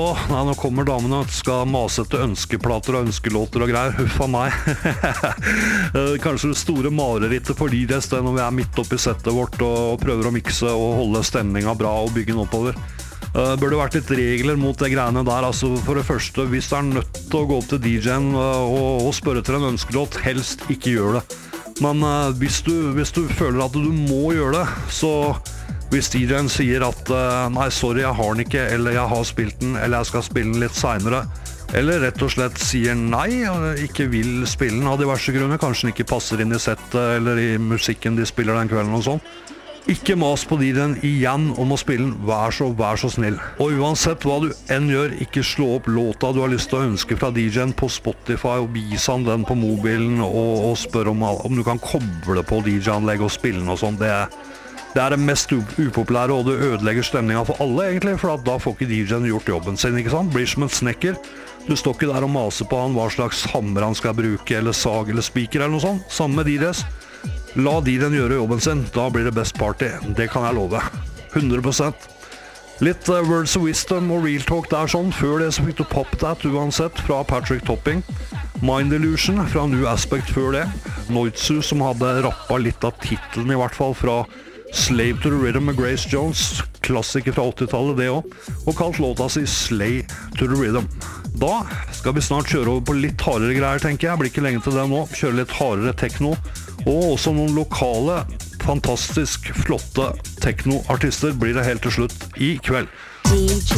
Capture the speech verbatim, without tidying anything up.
nei, nå kommer damene og skal mase etter ønskeplater og ønskelåter og greier. Huffa meg. Kanskje det store marerittet for D Js det når vi er midt oppi settet vårt og prøver å mikse og holde stemningen bra og bygge den oppover. Uh, bør det vært litt regler mot det greiene der, altså for det første, hvis du er nødt til å gå opp til D J-en uh, og, og spørre til en ønskelåt, helst ikke gjør det. Men uh, hvis, du, hvis du føler at du må gjøre det, så hvis D J-en sier at uh, nei, sorry, jeg har den ikke, eller jeg har spilt den, eller jeg skal spille den litt senere, eller rett og slett sier nei, og ikke vil spille den av diverse grunner, kanskje den ikke passer inn i settet eller i musikken de spiller den kvelden og sånn, ikke mas på D J-en igjen om å spille den, vær så, vær så snill. Og uansett hva du enn gjør, ikke slå opp låta du har lyst til å ønske fra D J-en på Spotify og vis han den på mobilen og, og spør om, om du kan koble på D J-anlegg og spille den og sånn. Det, det er det mest upopulære, og det ødelegger stemningen for alle egentlig, for at da får ikke D J-en gjort jobben sin, ikke sant? Blir som en snekker. Du står ikke der og maser på han hva slags hammer han skal bruke, eller sag eller spiker eller noe sånt. Samme med D Js. La de den gjøre jobben sin, da blir det best party. Det kan jeg love. hundre prosent. Litt uh, words of wisdom og real talk der sånn. Før det så fikk du Pop That uansett fra Patrick Topping. Mind Illusion fra New Aspect før det. Noitsu som hadde rappa litt av titelen i hvert fall fra Slave to the Rhythm med Grace Jones. Klassiker fra åttitallet det også. Og kalt låta si Slay to the Rhythm. Da skal vi snart kjøre over på litt hardere greier, tenker jeg. Blir ikke lenge til det nå. Kjøre litt hardere techno. Og også noen lokale, fantastisk flotte techno-artister blir det helt til slutt i kveld. D J